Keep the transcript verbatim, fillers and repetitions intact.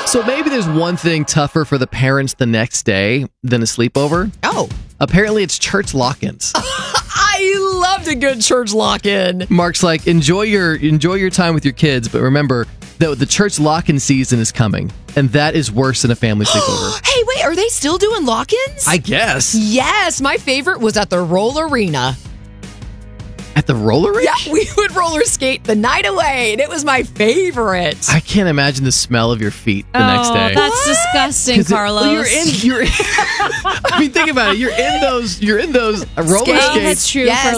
So maybe there's one thing tougher for the parents the next day than a sleepover. Oh. Apparently it's church lock-ins. I loved a good church lock-in. Mark's like, enjoy your enjoy your time with your kids, but remember that the church lock-in season is coming, and that is worse than a family sleepover. Hey, wait, are they still doing lock-ins? I guess. Yes, my favorite was at the Roll Arena. At the roller rink? Yeah, we would roller skate the night away, and it was my favorite. I can't imagine the smell of your feet the oh, next day. That's What? disgusting, 'Cause it- Carlos. well, you're in. You're. I mean, think about it. You're in those. You're in those roller Skates. skates. Oh, that's true. Yes. For